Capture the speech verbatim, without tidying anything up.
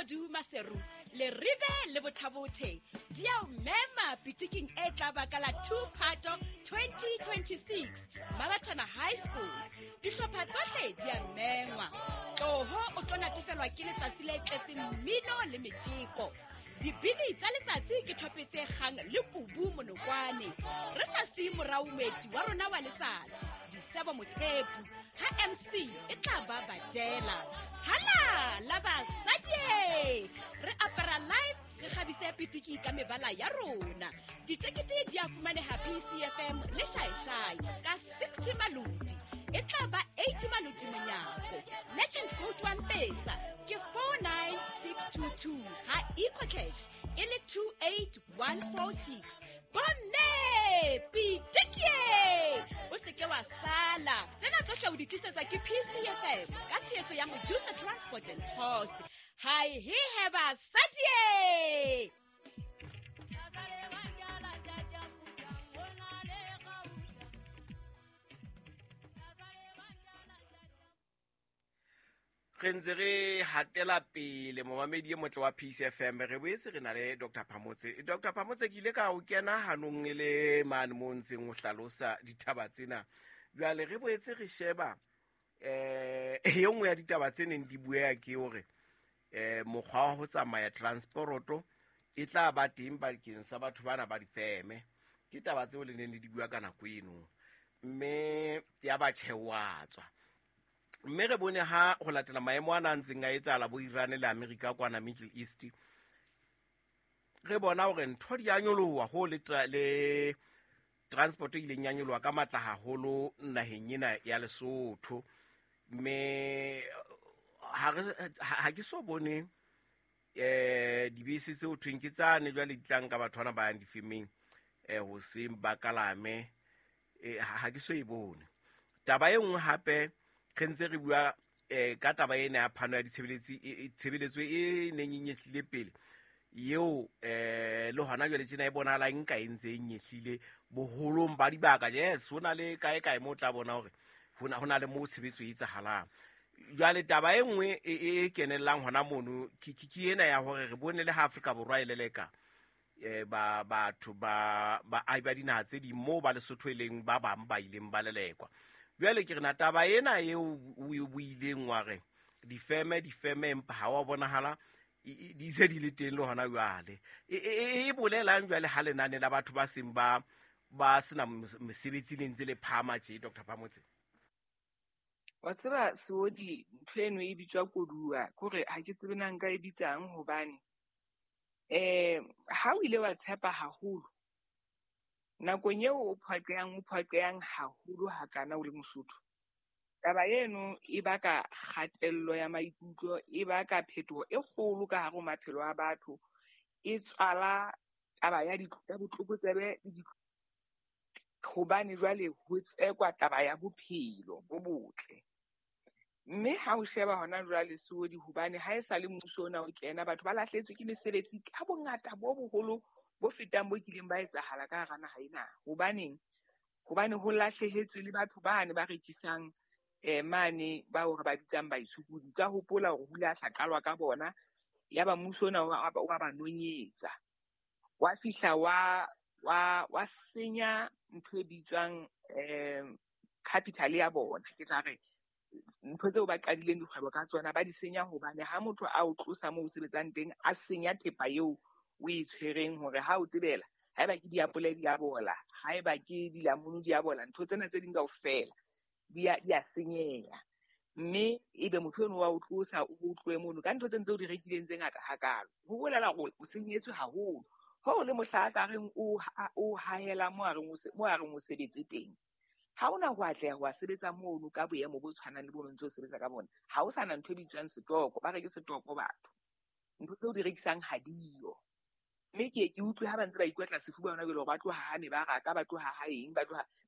Madu Maseru, Le Rive Le Botabothe, Dia Mema Pitiking Etlabakala two Pato twenty twenty-six, Maratana High School, Dihlopha tsohle dia mengwa. Toho o tona tefelwa ke letsatsi le tletseng mmino le metjeko. Dibini tsa letsatsi ke thopetse kgang le pubu monokwane. Re sa si moraumeti wa rona wa letsatsi. Disebo Mothepu, ha M C e tla ba Badela. Hala la basadi. Re apara live re khabise pitiki ka mebala ya rona. Ditekete di a fumaneha P C F M le Shaishai ka sixty maludi. E tla ba eighty maludi monyako. Legend code one pesa ke four nine six two two. Ha equal cash e le two eight one four six. Bonne pitiki. O se ke wa sala. Tsena tsohle o di tlisetsa ke P C F M ka tshehetso ya Mojusa Transport and Tours. Hi he have a sadie. Re ntse re hatela pele momamedi e motle wa P C F M re boetse re na le Doctor Phamotse. Doctor Phamotse ke ile ka o kena hanong le mane mo ntseng o hlalosa ditaba tsena. Jwale re boetse re sheba eh e nngwe ya ditaba tsene di buea ke hore eh mokgwa wa ho tsamaya transporto e tla ba teng bakeng sa batho bana ba difeme. Ke taba tseo le neng le di bua kana kweno. Mme ya ba tshehwatswa. Mme re bone ha go latela maemo a ntseng a etsala bo Iran le America kwana Middle East. Re bona hore ntho di a nyoloha ho le le transport ile nyanyoloha ka matla haholo naheng ena ya Lesotho. Me ha ha ke so bone eh dibese tse o thweng ke tsane jwa le ditlang ka batho bana ba yang difemeng eh ho se ba kalame eh ha ke so e bone. Taba e nngwe hape re ntse re bua eh ka taba ena ya phano ya ditshebeletso tshebeletso e neng e nyehlile pele yeo eh le hona jwale tsena e bonahala nka entse e nyehlile boholong ba dibaka. Yes, hona le kae kae mo tla bona hore hona hona le mo tshebetso e tsahalang. Jwale taba e nngwe e kenellang hona mono ke ena ya hore re bone le ha Afrika Borwa e leleka eh ba batho ba ba ai ba dinaha tse di mo ba Lesotho eleng ba bang ba ileng ba lelekwa. Jwale ke rena taba ena eo o buileng wa re difeme difeme empa ha wa bonahala di se di le teng le hona jwale e bolelang jwale ha lenane la batho ba seng ba ba sena mesebetsi le ntse le phama tje. Doctor Phamotse, wa tseba Sodi ntho eno e bitswa kodua kore ha ke tsebe nang ka e bitsang hobane eh ha o ile wa tshepa haholo nakong eo o phaqeang o phaqeang haholo hakana o le Mosotho. Taba eno e baka kgatello ya maikutlo, e baka phetoho e kgolo ka hare ho maphelo a batho, e tswala taba ya botlokotsebe le hobane jwale ho tsekwa taba ya bophelo bo botle. Mme ha o sheba hona jwale Sodi hobane ha e sa le mmuso ona o kena batho ba lahletswe ke mesebetsi ka bongata bo boholo bo fetang bo kileng ba etsahala ka hara naha ena. Hobaneng hobane ho lahlehetswe le batho bane ba rekisang eh mane ba hore ba bitsang ba isukudi ka hopola hore hula tla qalwa ka bona ya ba mmuso ona wa ba nonyetsa wa fihla wa wa wa senya ntho e bitswang eh capital ya bona. Ke tla re ntho tseo ba qadileng dikgwebo ka tsona ba di senya hobane ha motho a o tlosa mo o sebetsang teng a senya thepa eo o e tshwereng hore ha o tebela haeba ke diapole di a bola, haeba ke dilamunu di a bola, ntho tsena tse ding kaofela di a di a senyeha. Mme ebe motho eno wa o tlosa o tloe mono ka ntho tse ntse o di rekileng tse ngata hakalo. Ho bolela hore o senyetswe haholo. Ho le mohla ka reng o o haela mo a reng mo a reng o sebetse teng. Ha ona ho atleha ho sebetsa mono ka boemo bo tshwanang le bono ntse o sebetsa ka bona. Ha o sana ntho e bitswang setoko, ba reke setoko batho. Ntho tseo di rekisang ha diyo. Mme ke ke utlwe ha ba ntse ba ikwetla sefuba hona jwale hore ba tloha ha ne ba raka ba tloha ha eng ba tloha